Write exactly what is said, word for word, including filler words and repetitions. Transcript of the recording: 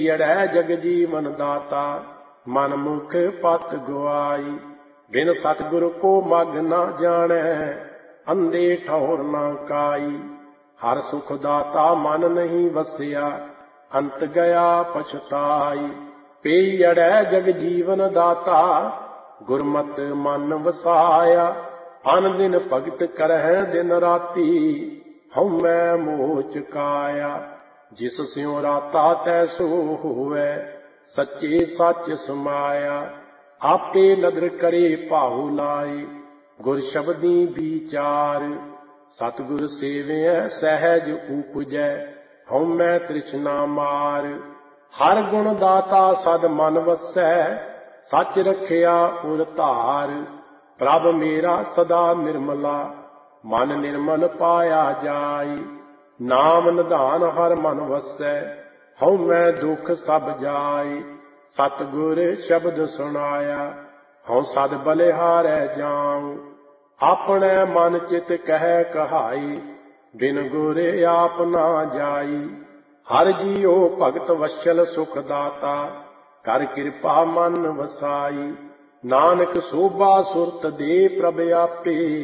ਅੜੈ ਜਗ ਜੀਵਨ ਦਾਤਾ ਮਨ ਮੁਖ ਪਤ ਗੁਆਈ। ਬਿਨ ਸਤਿਗੁਰ ਕੋ ਮਗ ਨਾ ਜਾਣੈ ਅੰਧੇ ਠੌਰ ਨਾ ਕਾਈ। ਹਰ ਸੁਖ ਦਾਤਾ ਮਨ ਨਹੀਂ ਵਸਿਆ ਅੰਤ ਗਿਆ ਪਛਤਾਈ। ਪਈ ਅੜੈ ਜਗ ਜੀਵਨ ਦਾਤਾ ਗੁਰਮਤਿ ਮਨ ਵਸਾਇਆ। ਅਨ ਦਿਨ ਭਗਤ ਕਰਹਿ ਦਿਨ ਰਾਤੀ ਹਉਮੈ ਮੋਹ ਚੁਕਾਇਆ। ਜਿਸ ਸਿਉ ਰਾਤਾ ਤੈ ਸੋ ਹੋਵੈ ਸੱਚੇ ਸੱਚ ਸਮਾਇਆ। ਆਪੇ ਨਦਰ ਕਰੇ ਭਾਉ ਲਾਈ ਗੁਰ ਸ਼ਬਦੀ ਵਿਚਾਰ। ਸਤਿਗੁਰ ਸੇਵਿਐ ਸਹਿਜ ਉਪਜੈ ਹਉਮੈ ਤ੍ਰਿਸ਼ਨਾ ਮਾਰ। ਹਰ ਗੁਣ ਦਾਤਾ ਸਦ ਮਨ ਵਸੈ ਸੱਚ ਰਖਿਆ ਉਰ ਧਾਰ। ਪ੍ਰਭ ਮੇਰਾ ਸਦਾ ਨਿਰਮਲਾ ਮਨ ਨਿਰਮਲ ਪਾਇਆ ਜਾਈ। ਨਾਮ ਨਿਧਾਨ ਹਰ ਮਨ ਵਸੈ ਹਉਮੈ ਦੁਖ ਸਭ ਜਾਈ। ਸਤਿਗੁਰ ਸ਼ਬਦ ਸੁਣਾਇਆ ਹਉ ਸਦ ਬਲਿਹਾਰੈ ਜਾਉ। ਆਪਣੇ ਮਨ ਚਿਤ ਕਹਿ ਕਹਾਈ ਬਿਨ ਗੁਰ ਆਪ ਨਾ ਜਾਈ। ਹਰ ਜੀਉ ਭਗਤ ਵਸ਼ਲ ਸੁਖ ਦਾਤਾ ਕਰ ਕਿਰਪਾ ਮਨ ਵਸਾਈ। ਨਾਨਕ ਸੋਭਾ ਸੁਰਤ ਦੇ ਪ੍ਰਭ ਆਪੇ